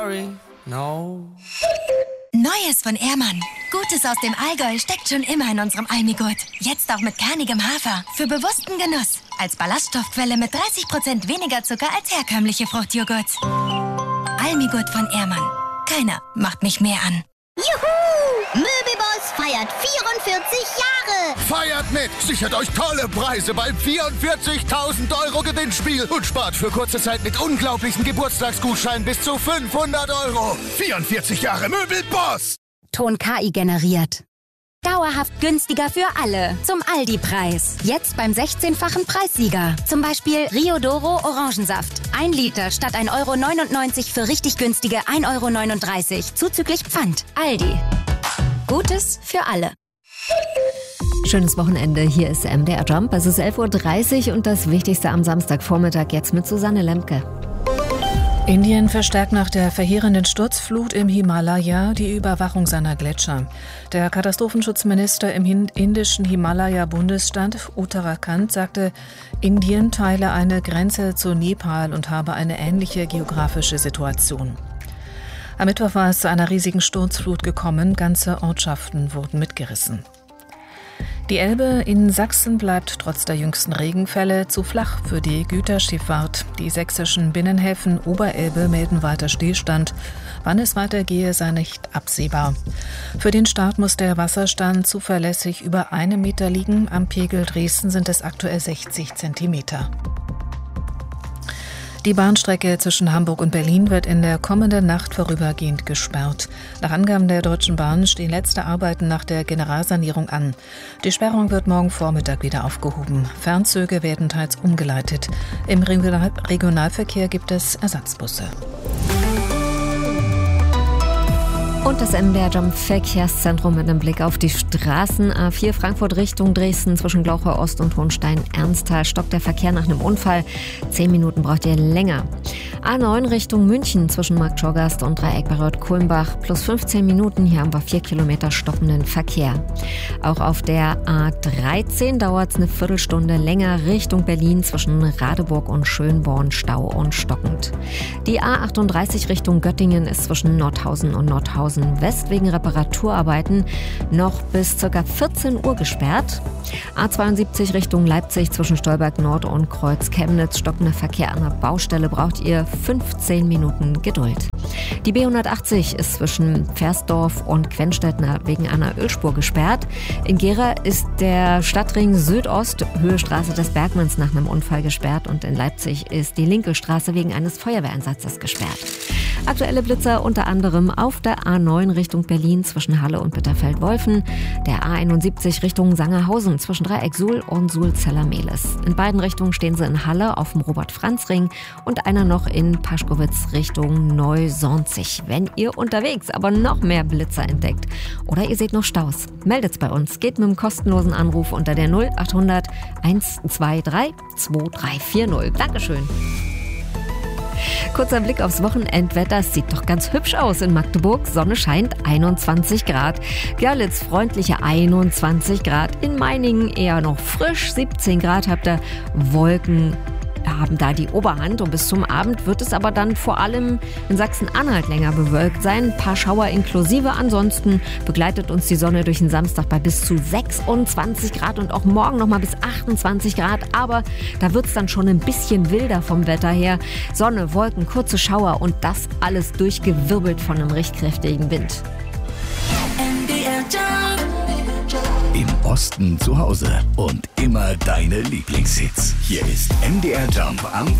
No. Neues von Ehrmann. Gutes aus dem Allgäu steckt schon immer in unserem Almigurt. Jetzt auch mit kernigem Hafer. Für bewussten Genuss. Als Ballaststoffquelle mit 30% weniger Zucker als herkömmliche Fruchtjoghurts. Almigurt von Ehrmann. Keiner macht mich mehr an. Juhu! Möbelboss feiert 44 Jahre! Feiert mit! Sichert euch tolle Preise beim 44.000 € Gewinnspiel und spart für kurze Zeit mit unglaublichen Geburtstagsgutscheinen bis zu 500 €. 44 Jahre Möbelboss! Ton KI generiert. Dauerhaft günstiger für alle. Zum Aldi-Preis. Jetzt beim 16-fachen Preissieger. Zum Beispiel Rio Doro Orangensaft. 1 Liter statt 1,99 € für richtig günstige 1,39 € zuzüglich Pfand. Aldi. Gutes für alle. Schönes Wochenende. Hier ist MDR Jump. Es ist 11:30 Uhr und das Wichtigste am Samstagvormittag jetzt mit Susanne Lemke. Indien verstärkt nach der verheerenden Sturzflut im Himalaya die Überwachung seiner Gletscher. Der Katastrophenschutzminister im indischen Himalaya-Bundesstaat Uttarakhand sagte, Indien teile eine Grenze zu Nepal und habe eine ähnliche geografische Situation. Am Mittwoch war es zu einer riesigen Sturzflut gekommen, ganze Ortschaften wurden mitgerissen. Die Elbe in Sachsen bleibt trotz der jüngsten Regenfälle zu flach für die Güterschifffahrt. Die sächsischen Binnenhäfen Oberelbe melden weiter Stillstand. Wann es weitergehe, sei nicht absehbar. Für den Start muss der Wasserstand zuverlässig über 1 Meter liegen. Am Pegel Dresden sind es aktuell 60 Zentimeter. Die Bahnstrecke zwischen Hamburg und Berlin wird in der kommenden Nacht vorübergehend gesperrt. Nach Angaben der Deutschen Bahn stehen letzte Arbeiten nach der Generalsanierung an. Die Sperrung wird morgen Vormittag wieder aufgehoben. Fernzüge werden teils umgeleitet. Im Regionalverkehr gibt es Ersatzbusse. Und das MDR Jump Verkehrszentrum mit einem Blick auf die Straßen. A4 Frankfurt Richtung Dresden zwischen Glauchau Ost und Hohenstein-Ernsthal stockt der Verkehr nach einem Unfall. 10 Minuten braucht ihr länger. A9 Richtung München zwischen Marktschorgast und Dreieck bei Reuth-Kulmbach plus 15 Minuten. Hier haben wir 4 Kilometer stockenden Verkehr. Auch auf der A13 dauert es eine Viertelstunde länger Richtung Berlin zwischen Radeburg und Schönborn Stau und stockend. Die A38 Richtung Göttingen ist zwischen Nordhausen und Nordhausen West wegen Reparaturarbeiten noch bis ca. 14 Uhr gesperrt. A72 Richtung Leipzig zwischen Stolberg Nord und Kreuz Chemnitz stockender Verkehr an der Baustelle braucht ihr 15 Minuten Geduld. Die B180 ist zwischen Versdorf und Quenstedt wegen einer Ölspur gesperrt. In Gera ist der Stadtring Südost, Höhe Straße des Bergmanns nach einem Unfall gesperrt und in Leipzig ist die linke Straße wegen eines Feuerwehreinsatzes gesperrt. Aktuelle Blitzer unter anderem auf der A9 Richtung Berlin zwischen Halle und Bitterfeld-Wolfen, der A71 Richtung Sangerhausen zwischen Dreieck Suhl und Suhl-Zellermehlis. In beiden Richtungen stehen sie in Halle auf dem Robert-Franz-Ring und einer noch in Paschkowitz Richtung Neu-Sonzig. Wenn ihr unterwegs aber noch mehr Blitzer entdeckt oder ihr seht noch Staus, meldet's bei uns. Geht mit einem kostenlosen Anruf unter der 0800 123 2340. Dankeschön. Kurzer Blick aufs Wochenendwetter. Es sieht doch ganz hübsch aus in Magdeburg. Sonne scheint, 21 Grad. Görlitz freundliche 21 Grad. In Meiningen eher noch frisch, 17 Grad. Habt ihr Wolken, haben da die Oberhand und bis zum Abend wird es aber dann vor allem in Sachsen-Anhalt länger bewölkt sein. Ein paar Schauer inklusive. Ansonsten begleitet uns die Sonne durch den Samstag bei bis zu 26 Grad und auch morgen nochmal bis 28 Grad. Aber da wird es dann schon ein bisschen wilder vom Wetter her. Sonne, Wolken, kurze Schauer und das alles durchgewirbelt von einem recht kräftigen Wind. Im Osten zu Hause und immer deine Lieblingshits. Hier ist MDR Jump am